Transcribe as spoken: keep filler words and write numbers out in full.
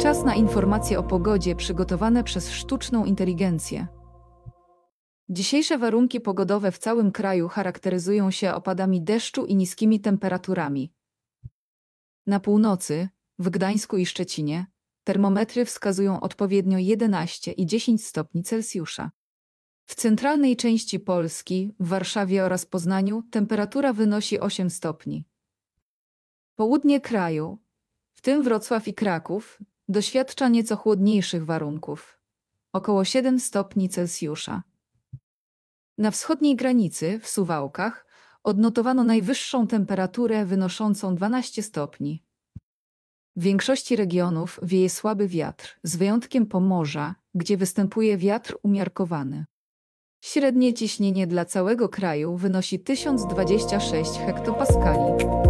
Czas na informacje o pogodzie przygotowane przez sztuczną inteligencję. Dzisiejsze warunki pogodowe w całym kraju charakteryzują się opadami deszczu i niskimi temperaturami. Na północy, w Gdańsku i Szczecinie, termometry wskazują odpowiednio jedenaście i dziesięć stopni Celsjusza. W centralnej części Polski, w Warszawie oraz Poznaniu, temperatura wynosi osiem stopni. Południe kraju, w tym Wrocław i Kraków, doświadcza nieco chłodniejszych warunków, około siedem stopni Celsjusza. Na wschodniej granicy, w Suwałkach, odnotowano najwyższą temperaturę wynoszącą dwanaście stopni. W większości regionów wieje słaby wiatr, z wyjątkiem Pomorza, gdzie występuje wiatr umiarkowany. Średnie ciśnienie dla całego kraju wynosi tysiąc dwadzieścia sześć hektopaskali.